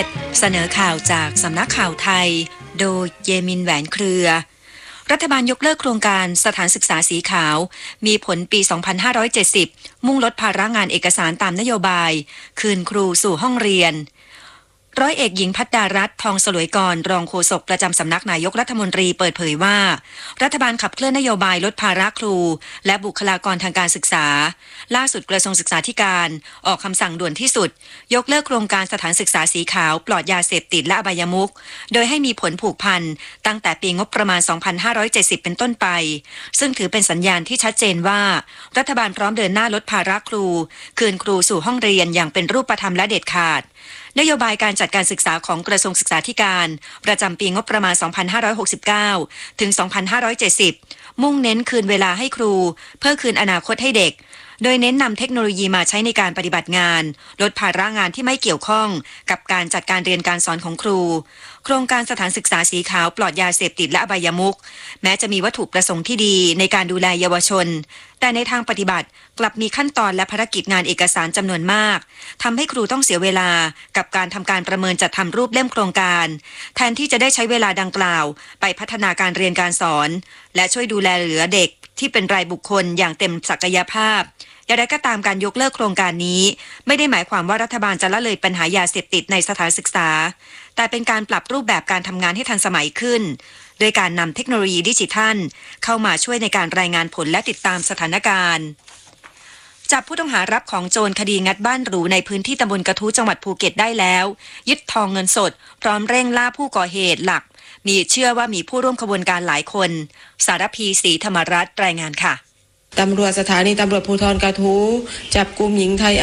ศเสนอข่าวจากสำนักข่าวไทยโดยเยมินแหวนเครือรัฐบาลยกเลิกโครงการสถานศึกษาสีขาวมีผลปี 2570 มุ่งลดภาระงานเอกสารตามนโยบายคืนครูสู่ห้องเรียนร้อยเอกหญิงภัทรรัตน์ทองสลวยกรรองโฆษกประจำสำนักนายกรัฐมนตรีเปิดเผยว่ารัฐบาลขับเคลื่อนนโยบายลดภาระครูและบุคลากรทางการศึกษาล่าสุดกระทรวงศึกษาธิการออกคำสั่งด่วนที่สุดยกเลิกโครงการสถานศึกษาสีขาวปลอดยาเสพติดและอบายมุขโดยให้มีผลผูกพันตั้งแต่ปีงบประมาณ 2570 เป็นต้นไปซึ่งถือเป็นสัญญาณที่ชัดเจนว่ารัฐบาลพร้อมเดินหน้าลดภาระครูคืนครูสู่ห้องเรียนอย่างเป็นรูปธรรมและเด็ดขาดนโยบายการจัดการศึกษาของกระทรวงศึกษาธิการประจำปีงบประมาณ 2569 ถึง 2570 มุ่งเน้นคืนเวลาให้ครูเพื่อคืนอนาคตให้เด็กโดยเน้นนำเทคโนโลยีมาใช้ในการปฏิบัติงานลดภาระงานที่ไม่เกี่ยวข้องกับการจัดการเรียนการสอนของครูโครงการสถานศึกษาสีขาวปลอดยาเสพติดและอบายมุขแม้จะมีวัตถุประสงค์ที่ดีในการดูแลเยาวชนแต่ในทางปฏิบัติกลับมีขั้นตอนและภารกิจงานเอกสารจำนวนมากทำให้ครูต้องเสียเวลากับการทำการประเมินจัดทำรูปเล่มโครงการแทนที่จะได้ใช้เวลาดังกล่าวไปพัฒนาการเรียนการสอนและช่วยดูแลเหลือเด็กที่เป็นรายบุคคลอย่างเต็มศักยภาพอย่างไรก็ตามการยกเลิกโครงการนี้ไม่ได้หมายความว่ารัฐบาลจะละเลยปัญหายาเสพติดในสถานศึกษาแต่เป็นการปรับรูปแบบการทำงานให้ทันสมัยขึ้นโดยการนำเทคโนโลยีดิจิทัลเข้ามาช่วยในการรายงานผลและติดตามสถานการณ์จับผู้ต้องหารับของโจรคดีงัดบ้านหรูในพื้นที่ตำบลกระทู้จังหวัดภูเก็ตได้แล้วยึดทองเงินสดพร้อมเร่งล่าผู้ก่อเหตุหลักมีเชื่อว่ามีผู้ร่วมขบวนการหลายคนสารพีศรีธรรมรัตน์รายงานค่ะตำรวจสถานีตำรวจภูธรกระทู้จับกุมหญิงไทย